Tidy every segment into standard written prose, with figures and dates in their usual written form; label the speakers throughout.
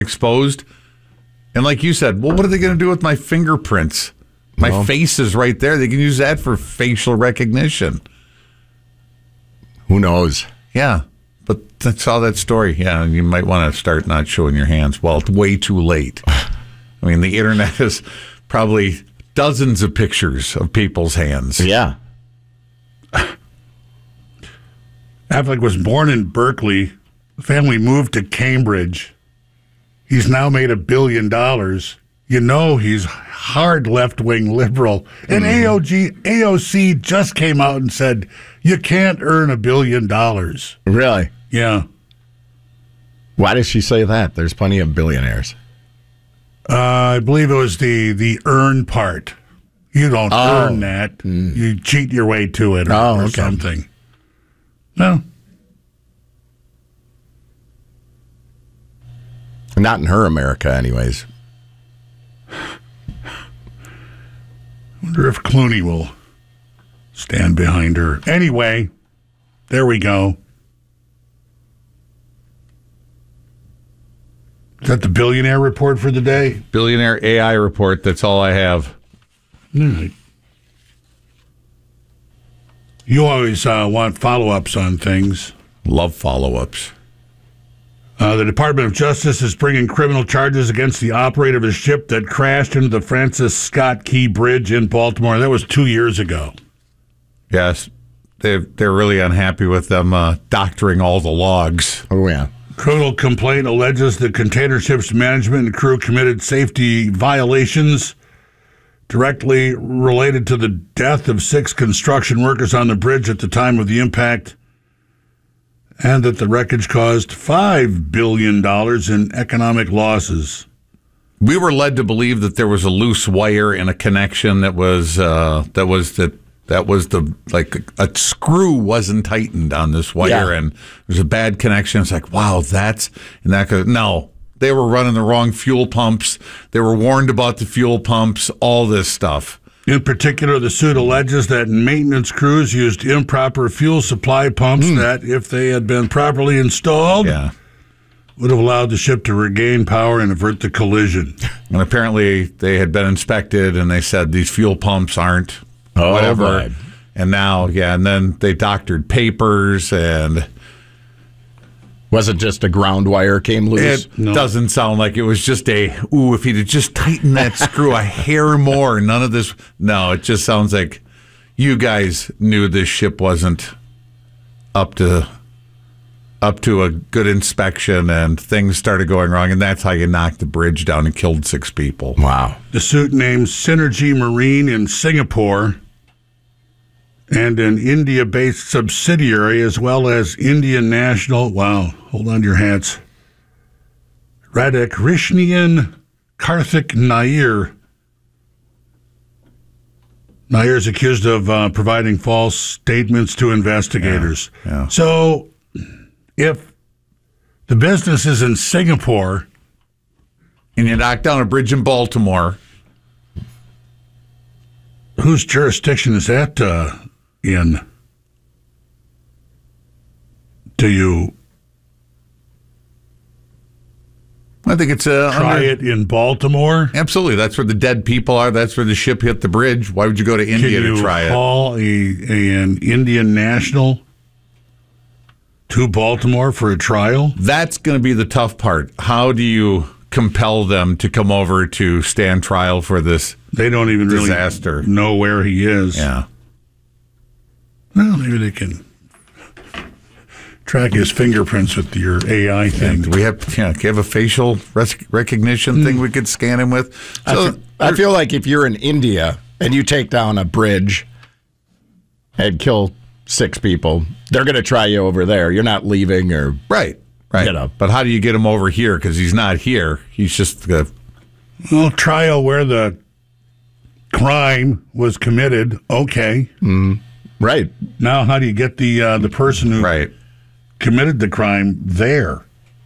Speaker 1: exposed. And like you said, well, what are they going to do with my fingerprints? My face is right there. They can use that for facial recognition.
Speaker 2: Who knows?
Speaker 1: Yeah, but I saw that story. Yeah, you might want to start not showing your hands. Well, it's way too late. I mean, the internet has probably dozens of pictures of people's hands.
Speaker 2: Yeah.
Speaker 3: Affleck was born in Berkeley. The family moved to Cambridge. He's now made $1 billion. You know he's hard left-wing liberal. And AOC just came out and said, you can't earn $1 billion.
Speaker 2: Really?
Speaker 3: Yeah.
Speaker 2: Why does she say that? There's plenty of billionaires.
Speaker 3: I believe it was the earn part. You don't earn that. You cheat your way to it or something. No.
Speaker 2: Not in her America, anyways.
Speaker 3: Wonder if Clooney will stand behind her. Anyway, there we go. Is that the billionaire report for the day?
Speaker 1: Billionaire AI report. That's all I have.
Speaker 3: All right. You always want follow-ups on things.
Speaker 1: Love follow-ups.
Speaker 3: The Department of Justice is bringing criminal charges against the operator of a ship that crashed into the Francis Scott Key Bridge in Baltimore. That was 2 years ago.
Speaker 1: Yes, they're really unhappy with them doctoring all the logs.
Speaker 2: Oh, yeah.
Speaker 3: Criminal complaint alleges the container ship's management and crew committed safety violations directly related to the death of 6 construction workers on the bridge at the time of the impact, and that the wreckage caused $5 billion in economic losses.
Speaker 1: We were led to believe that there was a loose wire in a connection that was a screw wasn't tightened on this wire, and there's a bad connection. It's like, wow, no. They were running the wrong fuel pumps. They were warned about the fuel pumps, all this stuff.
Speaker 3: In particular, the suit alleges that maintenance crews used improper fuel supply pumps that, if they had been properly installed, would have allowed the ship to regain power and avert the collision.
Speaker 1: And apparently they had been inspected, and they said these fuel pumps aren't whatever.
Speaker 2: Right.
Speaker 1: And now, and then they doctored papers, and
Speaker 2: Was it just a ground wire came loose?
Speaker 1: It doesn't sound like it was just if he'd just tightened that screw a hair more, none of this. No, it just sounds like you guys knew this ship wasn't up to a good inspection, and things started going wrong, and that's how you knocked the bridge down and killed 6 people.
Speaker 2: Wow.
Speaker 3: The suit names Synergy Marine in Singapore and an India-based subsidiary, as well as Indian National, hold on to your hats, Radhakrishnan Karthik Nair. Nair is accused of providing false statements to investigators.
Speaker 1: Yeah.
Speaker 3: So if the business is in Singapore,
Speaker 1: and you knocked down a bridge in Baltimore,
Speaker 3: whose jurisdiction is that in? Do you
Speaker 1: I think it's
Speaker 3: try it in Baltimore?
Speaker 1: Absolutely. That's where the dead people are. That's where the ship hit the bridge. Why would you go to India to try it?
Speaker 3: Can you haul an Indian national to Baltimore for a trial?
Speaker 1: That's going to be the tough part. How do you compel them to come over to stand trial for this
Speaker 3: They don't even
Speaker 1: disaster?
Speaker 3: Really know where he is.
Speaker 1: Yeah.
Speaker 3: Well, maybe they can track his fingerprints with your AI thing.
Speaker 1: Do we have a facial recognition thing we could scan him with? So,
Speaker 2: I feel like if you're in India and you take down a bridge and kill 6 people, they're going to try you over there. You're not leaving or...
Speaker 1: Right.
Speaker 2: You know.
Speaker 1: But how do you get him over here? Because he's not here. He's just...
Speaker 3: trial where the crime was committed. Okay.
Speaker 2: Right.
Speaker 3: Now how do you get the person who...
Speaker 1: Right.
Speaker 3: committed the crime there?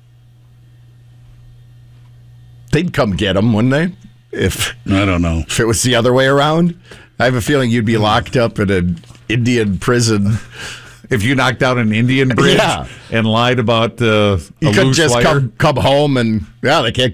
Speaker 2: They'd come get him, wouldn't they?
Speaker 3: I don't know.
Speaker 2: If it was the other way around, I have a feeling you'd be locked up in an Indian prison
Speaker 1: If you knocked out an Indian bridge and lied about a
Speaker 2: you couldn't
Speaker 1: loose
Speaker 2: just
Speaker 1: wire.
Speaker 2: come home and they can't